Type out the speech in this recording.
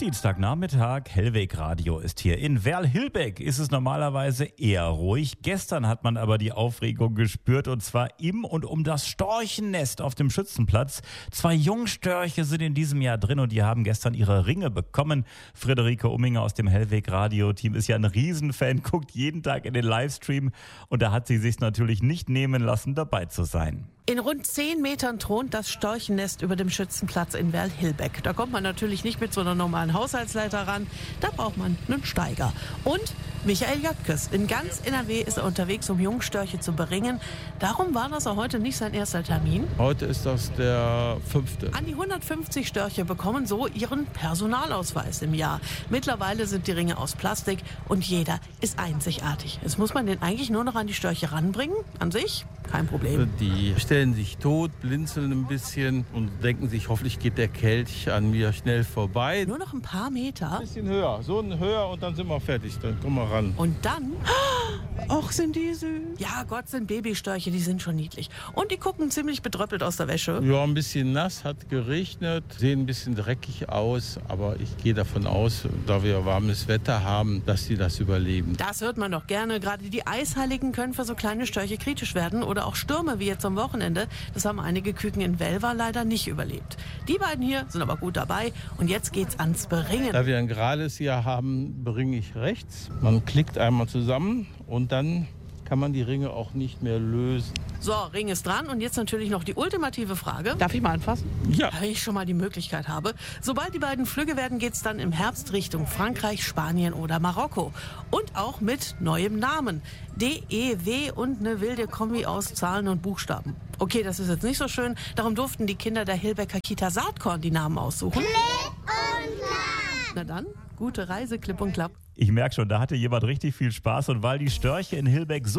Dienstagnachmittag, Hellweg Radio ist hier. In Werl-Hilbeck ist es normalerweise eher ruhig. Gestern hat man aber die Aufregung gespürt, und zwar im und um das Storchennest auf dem Schützenplatz. 2 Jungstörche sind in diesem Jahr drin und die haben gestern ihre Ringe bekommen. Friederike Umminger aus dem Hellweg Radio-Team ist ja ein Riesenfan, guckt jeden Tag in den Livestream und da hat sie sich natürlich nicht nehmen lassen, dabei zu sein. In rund 10 Metern thront das Storchennest über dem Schützenplatz in Werl-Hilbeck. Da kommt man natürlich nicht mit so einer normalen Haushaltsleiter ran. Da braucht man einen Steiger. Und Michael Jöttges. In ganz NRW ist er unterwegs, um Jungstörche zu beringen. Darum war das auch heute nicht sein erster Termin. Heute ist das der 5. An die 150 Störche bekommen so ihren Personalausweis im Jahr. Mittlerweile sind die Ringe aus Plastik und jeder ist einzigartig. Jetzt muss man den eigentlich nur noch an die Störche ranbringen. An sich kein Problem. Die stellen sich tot, blinzeln ein bisschen und denken sich, hoffentlich geht der Kelch an mir schnell vorbei. Nur noch ein paar Meter. Ein bisschen höher, so ein höher und dann sind wir fertig. Dann kommen wir ran. Und dann, ach, sind die süß. Ja, Gott, sind Babystörche, die sind schon niedlich. Und die gucken ziemlich bedröppelt aus der Wäsche. Ja, ein bisschen nass, hat geregnet, sehen ein bisschen dreckig aus. Aber ich gehe davon aus, da wir warmes Wetter haben, dass die das überleben. Das hört man doch gerne. Gerade die Eisheiligen können für so kleine Störche kritisch werden. Oder auch Stürme wie jetzt am Wochenende. Das haben einige Küken in Welver leider nicht überlebt. Die beiden hier sind aber gut dabei. Und jetzt geht's ans Beringen. Da wir ein gerades hier haben, bringe ich rechts. Man klickt einmal zusammen und dann kann man die Ringe auch nicht mehr lösen. So, Ring ist dran und jetzt natürlich noch die ultimative Frage. Darf ich mal anfassen? Ja. Wenn ich schon mal die Möglichkeit habe. Sobald die beiden Flügge werden, geht's dann im Herbst Richtung Frankreich, Spanien oder Marokko. Und auch mit neuem Namen. DEW und eine wilde Kombi aus Zahlen und Buchstaben. Okay, das ist jetzt nicht so schön. Darum durften die Kinder der Hilbecker Kita Saatkorn die Namen aussuchen. Klipp und Klapp. Na dann, gute Reise, Klipp und Klapp. Ich merke schon, da hatte jemand richtig viel Spaß, und weil die Störche in Hilbeck so